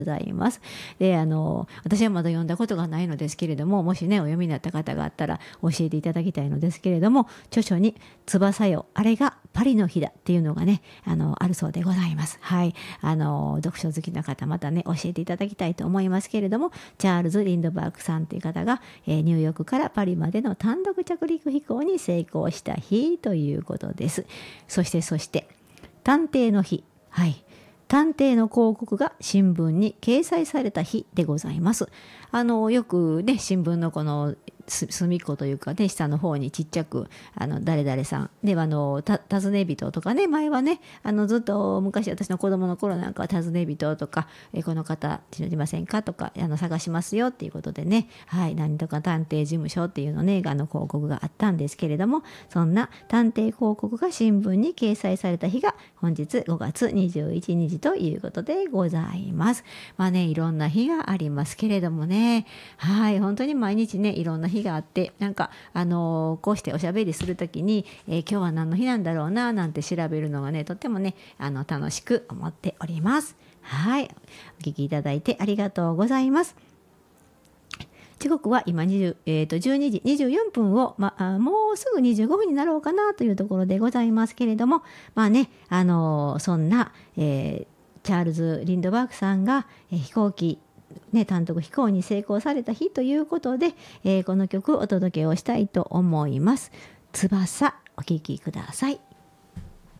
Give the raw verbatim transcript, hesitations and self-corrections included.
ございます。で、あの私はまだ読んだことがないのですけれども、もしねお読みになった方があったら教えていただきたいのですけれども、著書に翼よあれがパリの日だっていうのがね、あのあるそうでございます。はい、あの読書好きな方またね教えていただきたいと思いますけれども、チャールズ・リンドバーグさんという方が、えーニューヨークからパリまでの単独着陸飛行に成功した日ということです。そしてそして探偵の日、はい、探偵の広告が新聞に掲載された日でございます。あのよくね新聞のこの隅っこというかね、下の方にちっちゃくあの誰々さんではあのた尋ね人とかね、前はねあのずっと昔私の子供の頃なんかは尋ね人とか、えこの方知りませんかとかあの探しますよっていうことでね、はい、何とか探偵事務所っていうのねあの広告があったんですけれども、そんな探偵広告が新聞に掲載された日が本日ごがつにじゅういちにちということでございます。まあねいろんな日がありますけれどもね、はい、本当に毎日ねいろんな日があって、なんかあのこうしておしゃべりするときに、えー今日は何の日なんだろうななんて調べるのがねとってもねあの楽しく思っております。はい、お聞きいただいてありがとうございます。時刻は今にじゅう、えー、とじゅうにじにじゅうよんぷんを、まあ、もうすぐにじゅうごふんになろうかなというところでございますけれども、まあね、あのそんな、えーチャールズ・リンドバーグさんが、えー飛行機ね、単独飛行に成功された日ということで、えーこの曲をお届けをしたいと思います。翼、お聴きください。